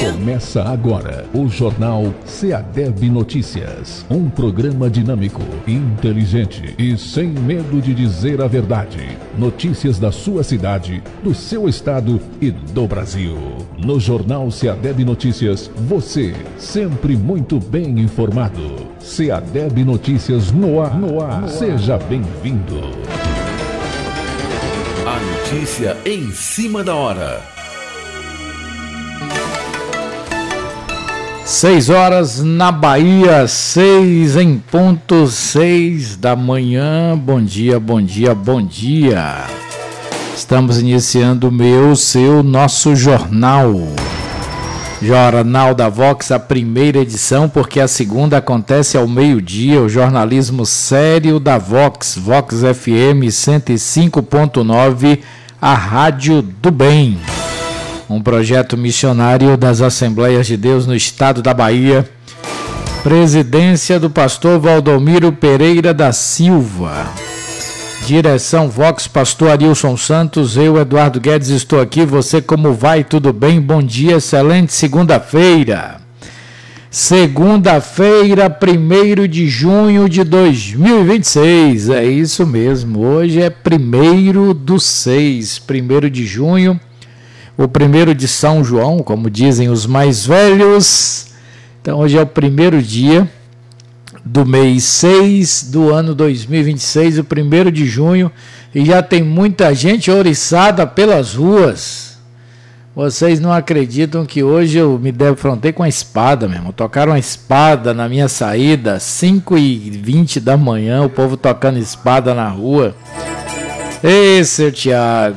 Começa agora o Jornal SEADEB Notícias. Um programa dinâmico, inteligente e sem medo de dizer a verdade. Notícias da sua cidade, do seu estado e do Brasil. No Jornal SEADEB Notícias, você sempre muito bem informado. SEADEB Notícias no ar. Seja bem-vindo. A notícia em cima da hora. 6 horas na Bahia, 6 em ponto, 6 da manhã. Bom dia, bom dia, bom dia. Estamos iniciando o meu, seu, nosso jornal. Jornal da Vox, a primeira edição, porque a segunda acontece ao meio-dia. O jornalismo sério da Vox, Vox FM 105.9, a Rádio do Bem. Um projeto missionário das Assembleias de Deus no estado da Bahia. Presidência do pastor Valdomiro Pereira da Silva. Direção Vox, pastor Arilson Santos. Eu, Eduardo Guedes, estou aqui. Você, como vai? Tudo bem? Bom dia, excelente segunda-feira. Segunda-feira, 1º de junho de 2026. É isso mesmo. Hoje é 1º/6, 1º de junho. O 1º de São João, como dizem os mais velhos. Então, hoje é o 1º dia do mês 6 do ano 2026, o 1º de junho, e já tem muita gente ouriçada pelas ruas. Vocês não acreditam que hoje eu me defrontei com a espada mesmo. Tocaram a espada na minha saída, 5h20 da manhã, o povo tocando espada na rua. Ei, seu Tiago.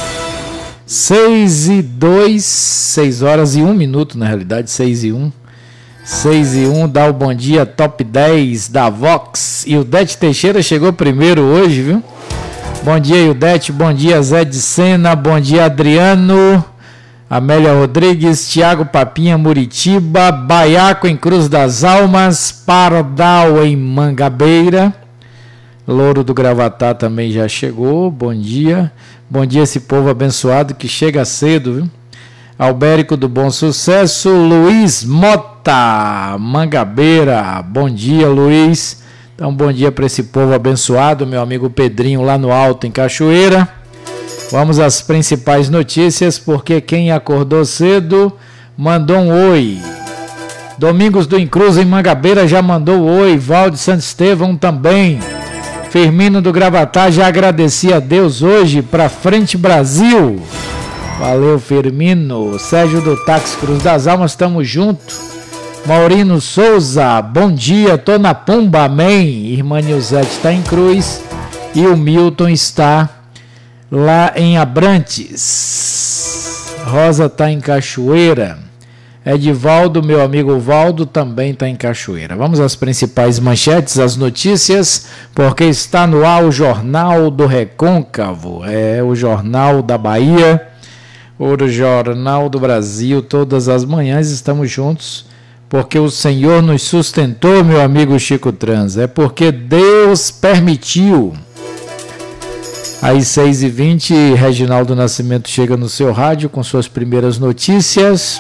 6h02, 6 horas e 1 minuto, na realidade, 6h01. 6h01, dá o bom dia, top 10 da Vox. E o Dete Teixeira chegou primeiro hoje, viu? Bom dia, Ildete, bom dia, Zé de Sena, bom dia, Adriano, Amélia Rodrigues, Tiago Papinha, Muritiba, Baiaco em Cruz das Almas, Pardal em Mangabeira. Louro do Gravatá também já chegou, bom dia. Bom dia esse povo abençoado que chega cedo, viu? Albérico do Bom Sucesso, Luiz Mota, Mangabeira, bom dia, Luiz. Então, bom dia para esse povo abençoado, meu amigo Pedrinho lá no alto em Cachoeira. Vamos às principais notícias, porque quem acordou cedo mandou um oi. Domingos do Incruz em Mangabeira já mandou oi, Valde Santo Estevão também. Firmino do Gravatá já agradecia a Deus hoje, pra frente Brasil. Valeu, Firmino. Sérgio do Táxi Cruz das Almas, estamos juntos. Maurino Souza, bom dia, tô na Pumba, amém. Irmã Nilzete está em Cruz e o Milton está lá em Abrantes. Rosa está em Cachoeira. Edivaldo, meu amigo Valdo, também está em Cachoeira. Vamos às principais manchetes, as notícias, porque está no ar o Jornal do Recôncavo. É o Jornal da Bahia, o Jornal do Brasil. Todas as manhãs estamos juntos, porque o Senhor nos sustentou, meu amigo Chico Trans. É porque Deus permitiu. Às 6h20, Reginaldo Nascimento chega no seu rádio com suas primeiras notícias.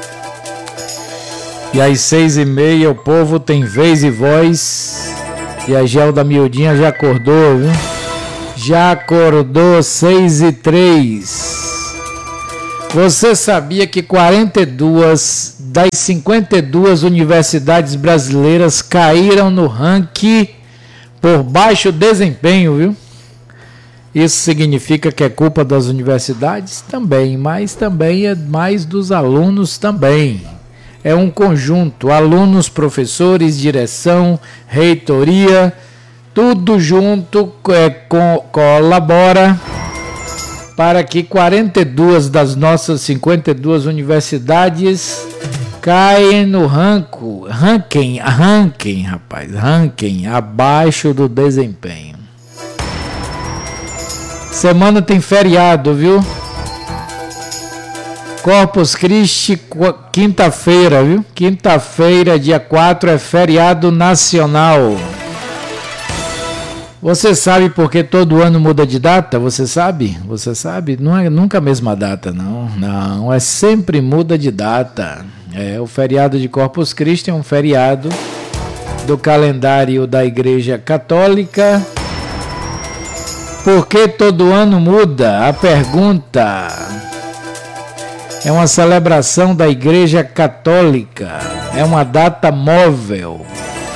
E às 6h30 o povo tem vez e voz. E a Gelda Miudinha já acordou, viu? Já acordou, 6h03. Você sabia que 42 das 52 universidades brasileiras caíram no ranking por baixo desempenho, viu? Isso significa que é culpa das universidades? Também, mas também é mais dos alunos também. É um conjunto, alunos, professores, direção, reitoria, tudo junto colabora para que 42 das nossas 52 universidades caem no ranking abaixo do desempenho. Semana tem feriado, viu? Corpus Christi, quinta-feira, viu? Quinta-feira, dia 4, é feriado nacional. Você sabe por que todo ano muda de data? Você sabe? Você sabe? Não é nunca a mesma data, não. Não, é sempre muda de data. O feriado de Corpus Christi é um feriado do calendário da Igreja Católica. Por que todo ano muda? A pergunta é uma celebração da Igreja Católica. É uma data móvel.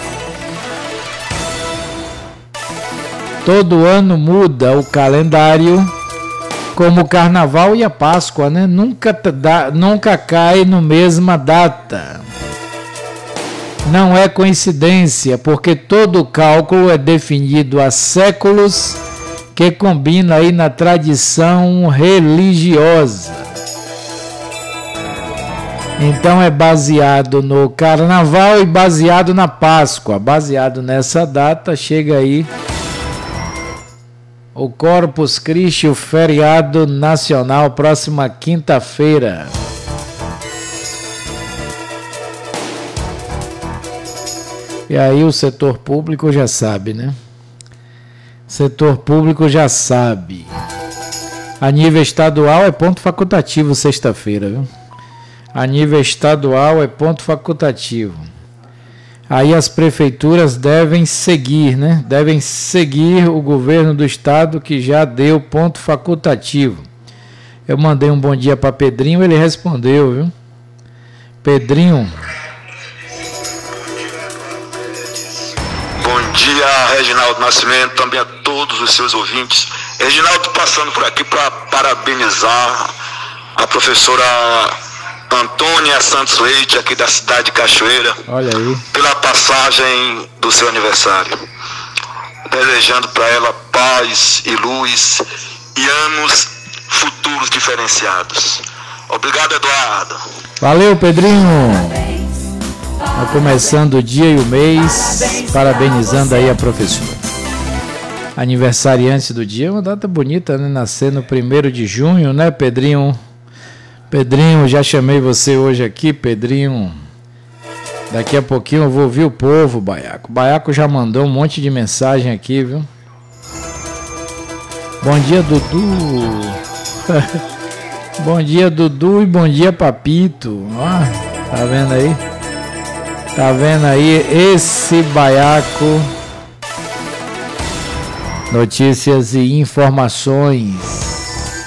Todo ano muda o calendário, como o Carnaval e a Páscoa, né? Nunca cai na mesma data. Não é coincidência, porque todo o cálculo é definido há séculos, que combina aí na tradição religiosa. Então é baseado no Carnaval e baseado na Páscoa. Baseado nessa data, chega aí o Corpus Christi, o feriado nacional, próxima quinta-feira. E aí o setor público já sabe, né? Setor público já sabe. A nível estadual é ponto facultativo sexta-feira, viu? A nível estadual é ponto facultativo. Aí as prefeituras devem seguir, né? Devem seguir o governo do estado que já deu ponto facultativo. Eu mandei um bom dia para Pedrinho, ele respondeu, viu? Pedrinho. Bom dia, Reginaldo Nascimento, também a todos os seus ouvintes. Reginaldo, passando por aqui para parabenizar a professora Antônia Santos Leite, aqui da cidade de Cachoeira. Olha aí. Pela passagem do seu aniversário. Desejando para ela paz e luz e anos futuros diferenciados. Obrigado, Eduardo. Valeu, Pedrinho. Tá começando o dia e o mês, parabenizando aí a professora. Aniversariante do dia, uma data bonita, né? Nascer no 1º de junho, né, Pedrinho? Pedrinho, já chamei você hoje aqui, Pedrinho. Daqui a pouquinho eu vou ouvir o povo, Baiaco. O Baiaco já mandou um monte de mensagem aqui, viu? Bom dia, Dudu. Bom dia, Dudu, e bom dia, Papito. Ó, tá vendo aí? Tá vendo aí esse Baiaco? Notícias e informações.